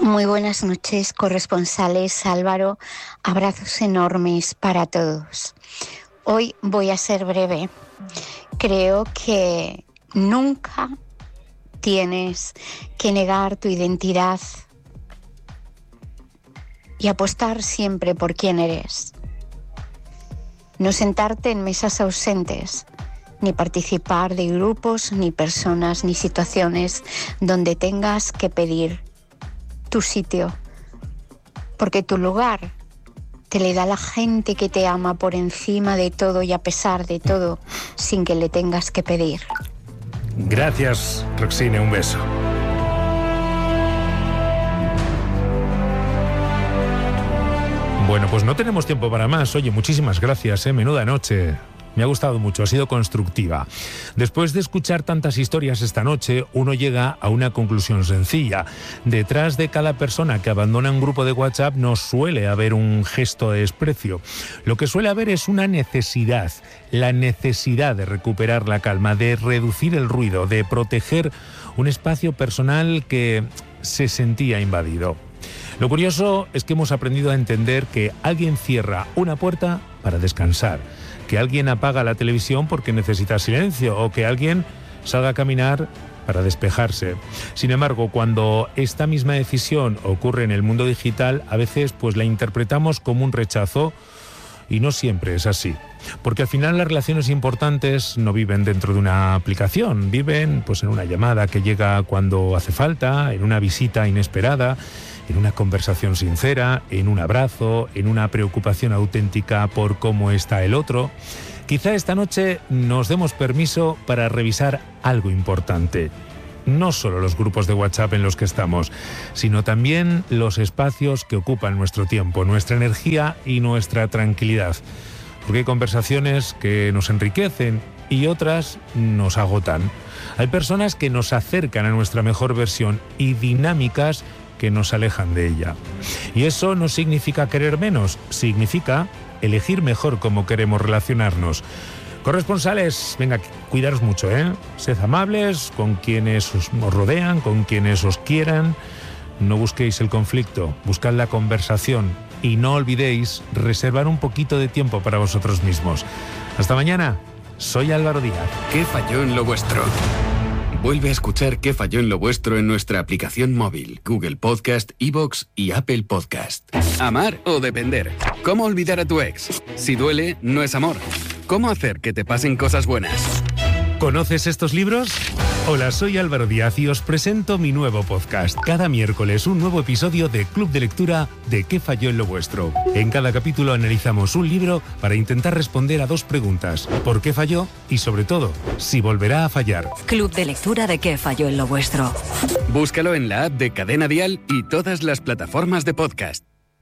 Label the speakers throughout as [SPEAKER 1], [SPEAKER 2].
[SPEAKER 1] Muy buenas noches, corresponsales. Álvaro, abrazos enormes para todos. Hoy voy a ser breve. Creo que nunca tienes que negar tu identidad y apostar siempre por quién eres. No sentarte en mesas ausentes, ni participar de grupos, ni personas, ni situaciones donde tengas que pedir tu sitio, porque tu lugar te le da la gente que te ama por encima de todo y a pesar de todo, sin que le tengas que pedir.
[SPEAKER 2] Gracias, Roxine, un beso. Bueno, pues no tenemos tiempo para más. Oye, muchísimas gracias, menuda noche. Me ha gustado mucho, ha sido constructiva. Después de escuchar tantas historias esta noche, uno llega a una conclusión sencilla. Detrás de cada persona que abandona un grupo de WhatsApp no suele haber un gesto de desprecio. Lo que suele haber es una necesidad, la necesidad de recuperar la calma, de reducir el ruido, de proteger un espacio personal que se sentía invadido. Lo curioso es que hemos aprendido a entender que alguien cierra una puerta para descansar, que alguien apaga la televisión porque necesita silencio o que alguien salga a caminar para despejarse. Sin embargo, cuando esta misma decisión ocurre en el mundo digital, a veces pues la interpretamos como un rechazo y no siempre es así. Porque al final las relaciones importantes no viven dentro de una aplicación, viven pues en una llamada que llega cuando hace falta, en una visita inesperada, en una conversación sincera, en un abrazo, en una preocupación auténtica por cómo está el otro. Quizá esta noche nos demos permiso para revisar algo importante. No solo los grupos de WhatsApp en los que estamos, sino también los espacios que ocupan nuestro tiempo, nuestra energía y nuestra tranquilidad. Porque hay conversaciones que nos enriquecen y otras nos agotan. Hay personas que nos acercan a nuestra mejor versión y dinámicas que nos alejan de ella. Y eso no significa querer menos, significa elegir mejor cómo queremos relacionarnos. Corresponsales, venga, cuidaros mucho, Sed amables con quienes os rodean, con quienes os quieran. No busquéis el conflicto, buscad la conversación y no olvidéis reservar un poquito de tiempo para vosotros mismos. Hasta mañana, soy Álvaro Díaz.
[SPEAKER 3] ¿Qué falló en lo vuestro? Vuelve a escuchar ¿Qué falló en lo vuestro? En nuestra aplicación móvil, Google Podcast, iVoox y Apple Podcast. Amar o depender. ¿Cómo olvidar a tu ex? Si duele, no es amor. ¿Cómo hacer que te pasen cosas buenas?
[SPEAKER 2] ¿Conoces estos libros? Hola, soy Álvaro Díaz y os presento mi nuevo podcast. Cada miércoles un nuevo episodio de Club de Lectura de ¿Qué falló en lo vuestro? En cada capítulo analizamos un libro para intentar responder a dos preguntas. ¿Por qué falló? Y sobre todo, si volverá a fallar.
[SPEAKER 4] Club de Lectura de ¿Qué falló en lo vuestro?
[SPEAKER 3] Búscalo en la app de Cadena Dial y todas las plataformas de podcast.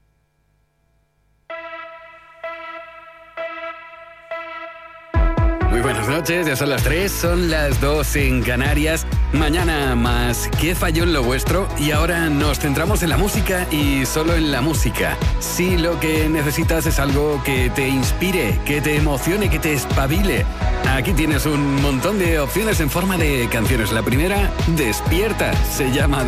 [SPEAKER 3] Muy buenas noches, ya son las 3, son las 2 en Canarias. Mañana más ¿Qué falló en lo vuestro? Y ahora nos centramos en la música y solo en la música. Si lo que necesitas es algo que te inspire, que te emocione, que te espabile, aquí tienes un montón de opciones en forma de canciones. La primera, Despierta, se llama